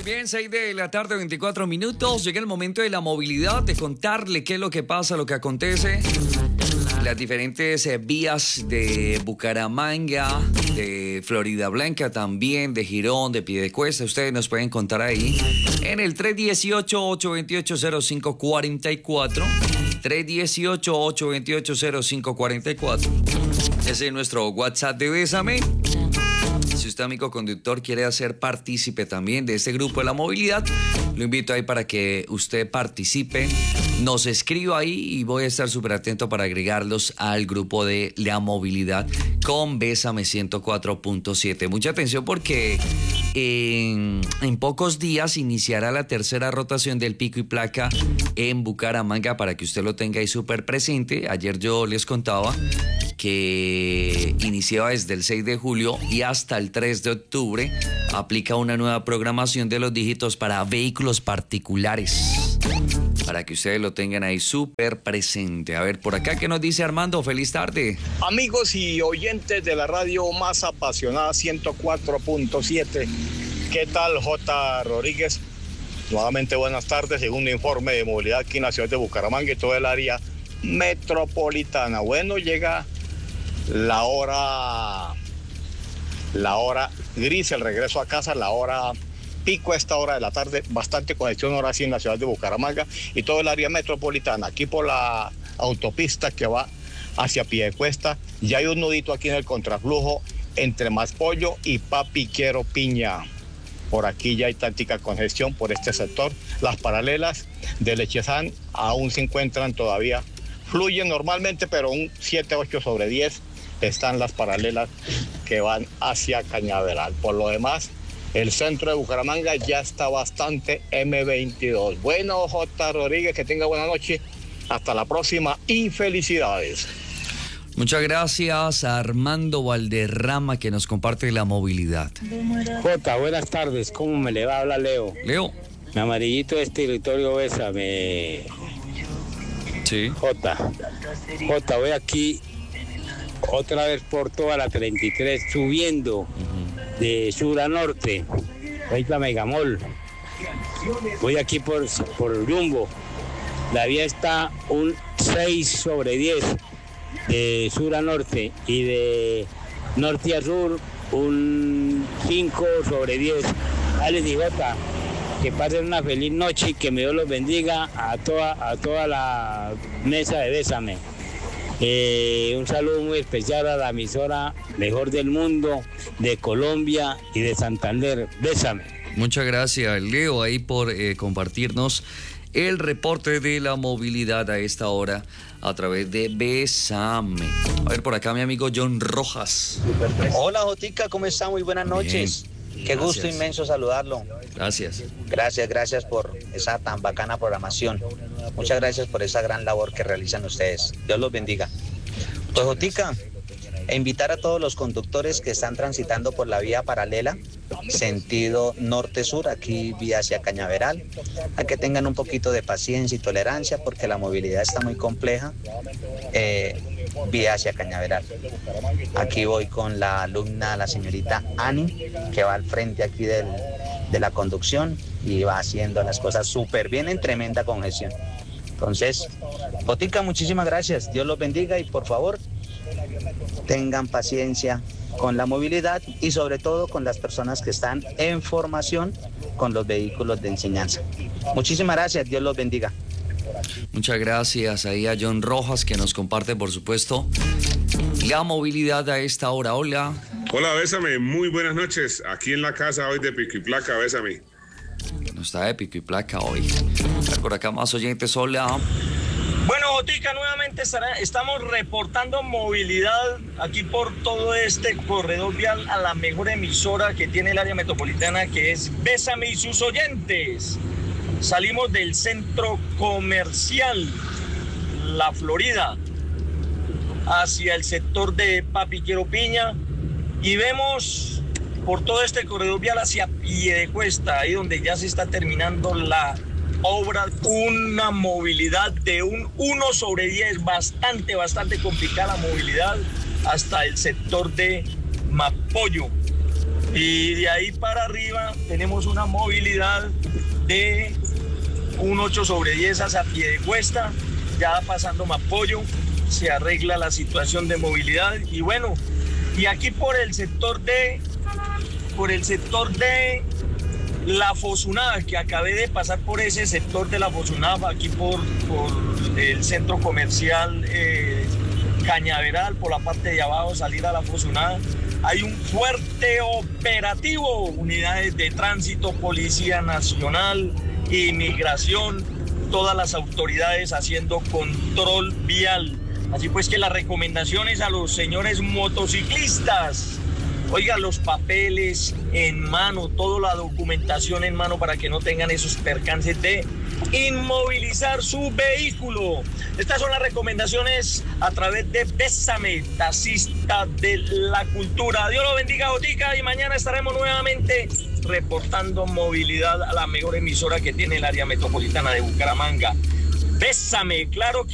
Bien, 6 de la tarde, 24 minutos. Llega el momento de la movilidad, de contarle qué es lo que pasa, lo que acontece. Las diferentes vías de Bucaramanga, de Floridablanca también, de Girón, de Piedecuesta. Ustedes nos pueden contar ahí en el 318-828-0544. 318-828-0544. Ese es nuestro WhatsApp de Bésame. Si usted, amigo conductor, quiere hacer partícipe también de este grupo de la movilidad, lo invito ahí para que usted participe, nos escriba ahí y voy a estar súper atento para agregarlos al grupo de la movilidad con Bésame 104.7. Mucha atención porque en pocos días iniciará la tercera rotación del pico y placa en Bucaramanga, para que usted lo tenga ahí súper presente. Ayer yo les contaba que iniciaba desde el 6 de julio y hasta el 3 de octubre. Aplica una nueva programación de los dígitos para vehículos particulares, para que ustedes lo tengan ahí súper presente. A ver, por acá, ¿qué nos dice Armando? Feliz tarde. Amigos y oyentes de la radio más apasionada 104.7. ¿Qué tal, J. Rodríguez? Nuevamente buenas tardes. Segundo informe de movilidad aquí en la ciudad de Bucaramanga y todo el área metropolitana. Bueno, llega la hora gris, el regreso a casa, la hora pico a esta hora de la tarde, bastante congestión ahora sí en la ciudad de Bucaramanga y todo el área metropolitana. Aquí por la autopista que va hacia Piedecuesta, ya hay un nudito aquí en el contraflujo entre Maspollo y Papiquero Piña. Por aquí ya hay tántica congestión por este sector. Las paralelas de Lechezán aún se encuentran todavía, fluyen normalmente, pero un 7-8/10 están las paralelas que van hacia Cañaveral. Por lo demás, el centro de Bucaramanga ya está bastante M22. Bueno, J. Rodríguez, que tenga buena noche. Hasta la próxima y felicidades. Muchas gracias a Armando Valderrama, que nos comparte la movilidad. Jota, buenas tardes. ¿Cómo me le va? Habla Leo. Leo. Mi amarillito de este territorio, Bésame. Sí. Jota, voy aquí otra vez por toda la 33, subiendo de sur a norte, ahí la Megamol. Voy aquí por rumbo. La vía está un 6/10 de sur a norte y de norte a sur un 5/10. Alex y Jota, que pasen una feliz noche y que Dios los bendiga a toda la mesa de Bésame. Un saludo muy especial a la emisora mejor del mundo, de Colombia y de Santander. Bésame. Muchas gracias, Leo, ahí por compartirnos el reporte de la movilidad a esta hora a través de Bésame. A ver, por acá mi amigo John Rojas. Hola, Jotica, ¿cómo está? Muy buenas noches. Bien. Qué Gracias. gusto inmenso saludarlo. Gracias. Gracias por esa tan bacana programación. Muchas gracias por esa gran labor que realizan ustedes. Dios los bendiga. Pues, Jotica, invitar a todos los conductores que están transitando por la vía paralela, sentido norte-sur, aquí vía hacia Cañaveral, a que tengan un poquito de paciencia y tolerancia porque la movilidad está muy compleja, vía hacia Cañaveral. Aquí voy con la alumna, la señorita Ani, que va al frente aquí de la conducción y va haciendo las cosas súper bien en tremenda congestión. Entonces, Botica, muchísimas gracias. Dios los bendiga y por favor, tengan paciencia con la movilidad y sobre todo con las personas que están en formación con los vehículos de enseñanza. Muchísimas gracias. Dios los bendiga. Muchas gracias ahí a John Rojas, que nos comparte, por supuesto, la movilidad a esta hora. Hola. Hola, Bésame, muy buenas noches. Aquí en la casa hoy de Pico y Placa, Bésame. No está de pico y placa hoy. Por acá más oyentes, hola. Bueno, Botica, nuevamente estamos reportando movilidad aquí por todo este corredor vial a la mejor emisora que tiene el área metropolitana, que es Bésame y sus oyentes. Salimos del centro comercial La Florida hacia el sector de Papiquero Piña y vemos por todo este corredor vial hacia Piedecuesta, ahí donde ya se está terminando la obra, una movilidad de un 1/10, bastante complicada la movilidad hasta el sector de Maspollo. Y de ahí para arriba tenemos una movilidad de un 8/10 hacia Piedecuesta, ya pasando Mapoyo, se arregla la situación de movilidad. Y bueno, y aquí por el sector de La Fosunada, que acabé de pasar por ese sector de La Fosunada, aquí por el centro comercial Cañaveral, por la parte de abajo, salir a La Fosunada, hay un fuerte operativo, unidades de tránsito, Policía Nacional, Inmigración, todas las autoridades haciendo control vial. Así pues que las recomendaciones a los señores motociclistas, oigan, los papeles en mano, toda la documentación en mano para que no tengan esos percances de inmovilizar su vehículo. Estas son las recomendaciones a través de Bésame, taxista de la cultura. Dios lo bendiga, Botica, y mañana estaremos nuevamente reportando movilidad a la mejor emisora que tiene el área metropolitana de Bucaramanga. Bésame, claro que